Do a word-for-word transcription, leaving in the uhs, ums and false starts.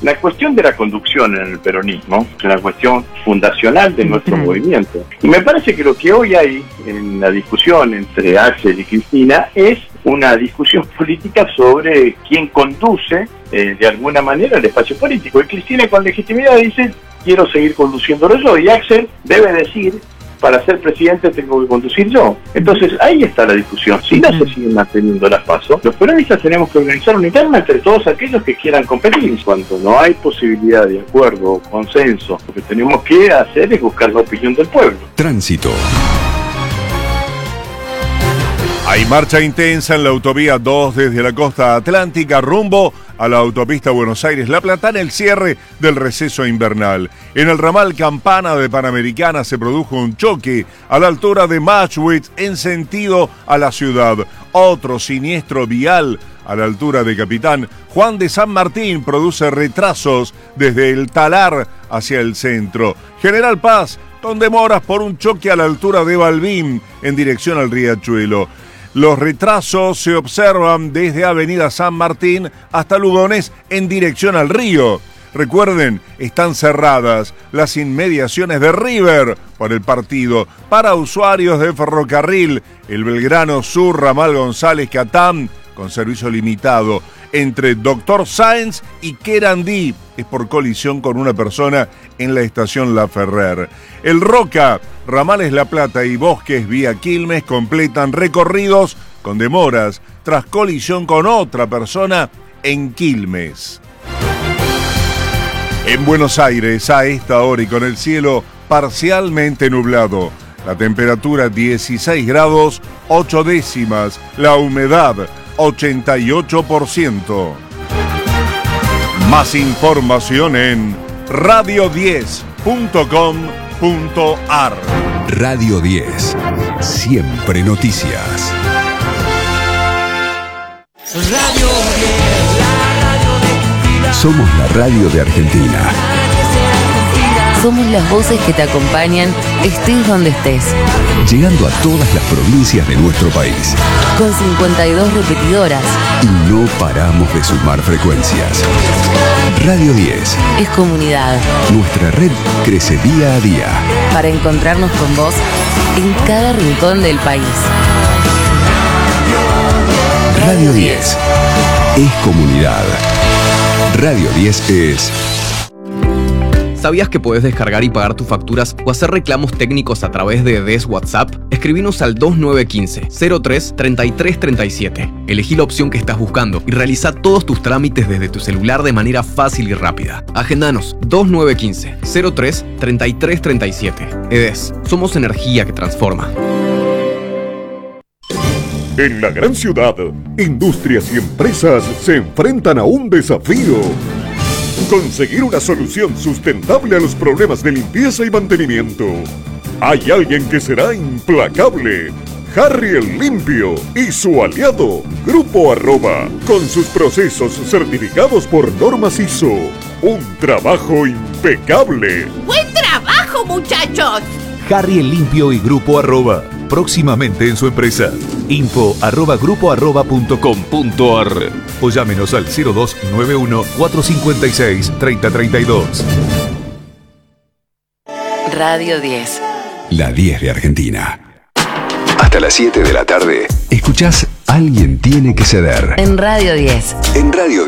La cuestión de la conducción en el peronismo es una cuestión fundacional de nuestro uh-huh. movimiento. Y me parece que lo que hoy hay en la discusión entre Axel y Cristina es una discusión política sobre quién conduce eh, de alguna manera el espacio político. Y Cristina con legitimidad dice, quiero seguir conduciéndolo yo. Y Axel debe decir, para ser presidente tengo que conducir yo. Entonces ahí está la discusión. Si no se siguen manteniendo las pasos, los peronistas tenemos que organizar una interna entre todos aquellos que quieran competir. Cuando no hay posibilidad de acuerdo o consenso, lo que tenemos que hacer es buscar la opinión del pueblo. Tránsito. Hay marcha intensa en la autovía dos desde la costa atlántica rumbo a la autopista Buenos Aires-La Plata en el cierre del receso invernal. En el ramal Campana de Panamericana se produjo un choque a la altura de Matchwitz en sentido a la ciudad. Otro siniestro vial a la altura de Capitán Juan de San Martín produce retrasos desde el Talar hacia el centro. General Paz, con demoras por un choque a la altura de Balbín en dirección al Riachuelo. Los retrasos se observan desde Avenida San Martín hasta Lugones en dirección al río. Recuerden, están cerradas las inmediaciones de River por el partido para usuarios de ferrocarril. El Belgrano Sur, Ramal González Catán, con servicio limitado entre Doctor Sáenz y Querandí. Es por colisión con una persona en la estación La Ferrer. El Roca, Ramales La Plata y Bosques vía Quilmes completan recorridos con demoras tras colisión con otra persona en Quilmes. En Buenos Aires, a esta hora y con el cielo parcialmente nublado, la temperatura dieciséis grados, ocho décimas, la humedad ochenta y ocho por ciento. Más información en radio diez punto com punto ar. Radio diez, siempre noticias. Radio diez, la radio de tu vida. Somos la radio de Argentina. Somos las voces que te acompañan, estés donde estés. Llegando a todas las provincias de nuestro país. Con cincuenta y dos repetidoras. Y no paramos de sumar frecuencias. Radio diez. Es comunidad. Nuestra red crece día a día. Para encontrarnos con vos en cada rincón del país. Radio diez. Es comunidad. Radio diez es... ¿Sabías que puedes descargar y pagar tus facturas o hacer reclamos técnicos a través de D E S WhatsApp? Escribinos al dos nueve uno cinco, cero tres, treinta y tres treinta y siete. Elegí la opción que estás buscando y realiza todos tus trámites desde tu celular de manera fácil y rápida. Agendanos dos nueve uno cinco, cero tres, treinta y tres treinta y siete. E D E S, somos energía que transforma. En la gran ciudad, industrias y empresas se enfrentan a un desafío. Conseguir una solución sustentable a los problemas de limpieza y mantenimiento. Hay alguien que será implacable. Harry el Limpio y su aliado, Grupo Arroba, con sus procesos certificados por normas I S O. Un trabajo impecable. ¡Buen trabajo, muchachos! Harry el Limpio y Grupo Arroba, próximamente en su empresa. Info arroba grupo arroba punto com punto ar o llámenos al cero dos nueve uno, cuatro cinco seis, tres cero tres dos. Radio diez. La diez de Argentina. Hasta las siete de la tarde, escuchás Alguien tiene que ceder. En Radio diez. En Radio